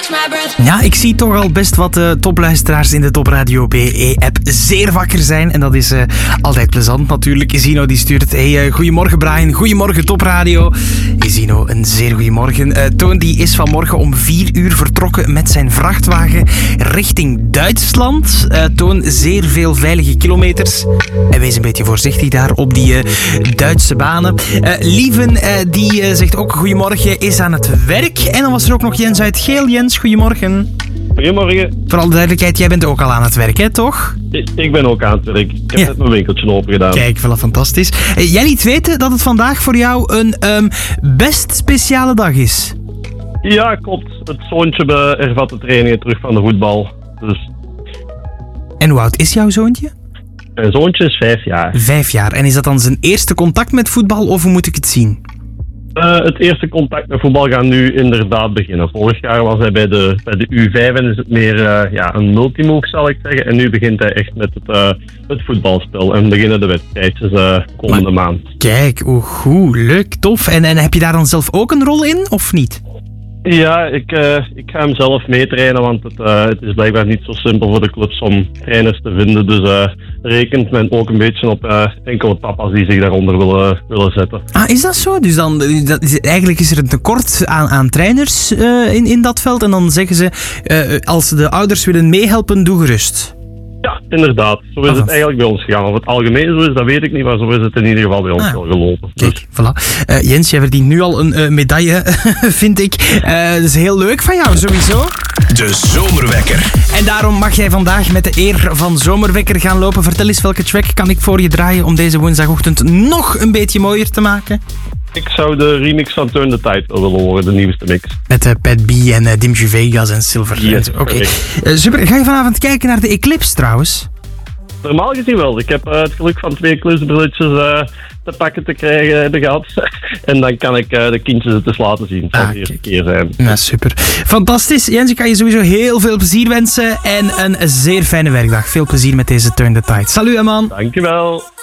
Ja, ik zie toch al best wat topluisteraars in de Top Radio BE-app zeer wakker zijn. En dat is altijd plezant natuurlijk. Zino die stuurt, hey, goedemorgen Brian, goedemorgen Top Radio. Zino, een zeer goedemorgen. Toon die is vanmorgen om 4 uur vertrokken met zijn vrachtwagen richting Duitsland. Toon, zeer veel veilige kilometers. En wees een beetje voorzichtig daar op die Duitse banen. Lieven, die zegt ook goedemorgen, is aan het werk. En dan was er ook nog Jens uit Geel. Jens, goedemorgen. Goedemorgen. Voor alle duidelijkheid, jij bent ook al aan het werk, hè, toch? Ik ben ook aan het werk. Ik heb net mijn winkeltje open gedaan. Kijk, wel fantastisch. Jij liet weten dat het vandaag voor jou een best speciale dag is. Ja, klopt. Het zoontje hervat de trainingen terug van de voetbal. Dus... En hoe oud is jouw zoontje? Mijn zoontje is 5 jaar. 5 jaar. En is dat dan zijn eerste contact met voetbal, of hoe moet ik het zien? Het eerste contact met voetbal gaat nu inderdaad beginnen. Vorig jaar was hij bij de U5 en is het meer een multimove, zal ik zeggen. En nu begint hij echt met het voetbalspel en beginnen de wedstrijdjes komende maand. Kijk, hoe goed, leuk, tof. En heb je daar dan zelf ook een rol in, of niet? Ja, ik ga hem zelf meetrainen, want het is blijkbaar niet zo simpel voor de clubs om trainers te vinden. Dus rekent men ook een beetje op enkele papa's die zich daaronder willen zetten. Ah, is dat zo? Dus dan, eigenlijk is er een tekort aan trainers in dat veld. En dan zeggen ze, als de ouders willen meehelpen, doe gerust. Ja, inderdaad. Zo is het eigenlijk bij ons gegaan. Of het algemeen zo is, dat weet ik niet, maar zo is het in ieder geval bij ons wel gelopen. Kijk, dus. Voilà. Jens, jij verdient nu al een medaille, vind ik. Dat is heel leuk van jou, sowieso. De Zomerwekker. En daarom mag jij vandaag met de eer van Zomerwekker gaan lopen. Vertel eens, welke track kan ik voor je draaien om deze woensdagochtend nog een beetje mooier te maken? Ik zou de remix van Turn the Tide willen horen, de nieuwste mix. Met Pat B en Dimje Vegas en Silver. Yes, Oké. Super. Ga je vanavond kijken naar de Eclipse trouwens? Normaal gezien wel. Ik heb het geluk van 2 Eclipse-brilletjes te pakken te krijgen gehad. En dan kan ik de kindjes het eens laten zien. Het zal de eerste keer zijn. Ja, super. Fantastisch. Jens, ik kan je sowieso heel veel plezier wensen en een zeer fijne werkdag. Veel plezier met deze Turn the Tide. Salut, man. Dankjewel.